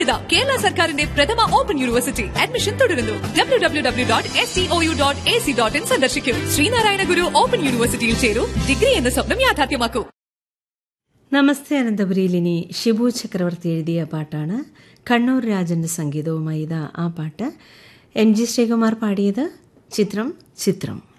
കേരള സർക്കാരിന്റെ പ്രഥമ open university admission തുടരുന്നു. www.stou.ac.in സന്ദർശിക്കൂ. ശ്രീനാരായണ ഗുരു ഓപ്പൺ യൂണിവേഴ്സിറ്റിയിൽ ചേരൂ. ഡിഗ്രി എന്ന സ്വപ്നം യാഥാർത്ഥ്യമാക്കൂ. നമസ്തേ അനന്തപുരിയിൽ ഇനി ഷിബു ചക്രവർത്തി എഴുതിയ പാട്ടാണ്. കണ്ണൂർ രാജന്റെ സംഗീതവുമായി ഇതാ ആ പാട്ട്. എം ജി ശ്രീകുമാർ പാടിയത്. ചിത്രം